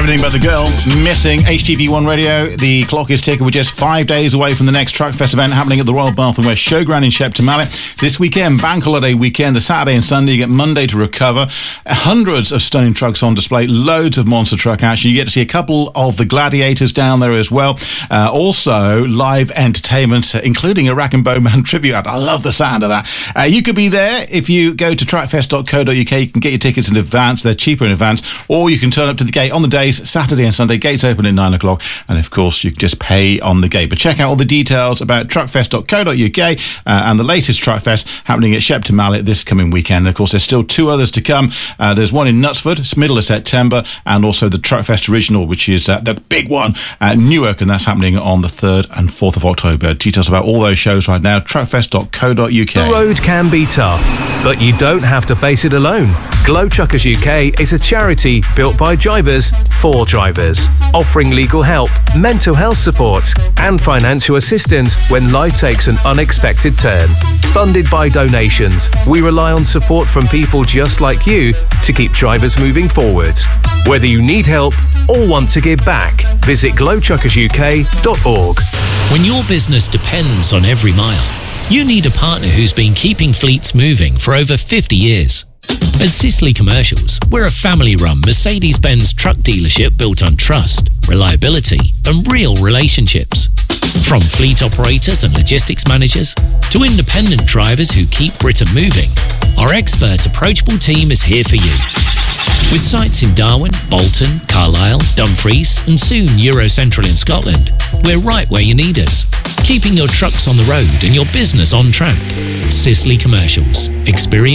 Everything But the Girl, missing HTV1 Radio. The clock is ticking. We're just 5 days away from the next Truckfest event happening at the Royal Bath and West Showground in Shepton Mallet. This weekend, bank holiday weekend, the Saturday and Sunday, you get Monday to recover. Hundreds of stunning trucks on display, loads of monster truck action. You get to see a couple of the Gladiators down there as well. Also, live entertainment, including a Rack and Bowman tribute act. I love the sound of that. You could be there if you go to truckfest.co.uk. You can get your tickets in advance. They're cheaper in advance. Or you can turn up to the gate on the days, Saturday and Sunday. Gates open at 9 o'clock. And of course, you can just pay on the gate. But check out all the details about truckfest.co.uk and the latest Truckfest happening at Shepton Mallet this coming weekend. Of course, there's still 2 others to come. There's one in Knutsford, it's middle of September, and also the Truckfest Original, which is the big one at Newark, and that's happening on the 3rd and 4th of October. Details about all those shows right now, truckfest.co.uk. The road can be tough, but you don't have to face it alone. Glow Truckers UK is a charity built by drivers for drivers, offering legal help, mental health support, and financial assistance when life takes an unexpected turn. Funded by donations, we rely on support from people just like you to keep drivers moving forward. Whether you need help or want to give back, visit glowtruckersuk.org. When your business depends on every mile, you need a partner who's been keeping fleets moving for over 50 years. At Sisley Commercials, we're a family-run Mercedes-Benz truck dealership built on trust, reliability, and real relationships. From fleet operators and logistics managers to independent drivers who keep Britain moving, our expert, approachable team is here for you. With sites in Darwin, Bolton, Carlisle, Dumfries, and soon Eurocentral in Scotland, we're right where you need us, keeping your trucks on the road and your business on track. Sisley Commercials. Experience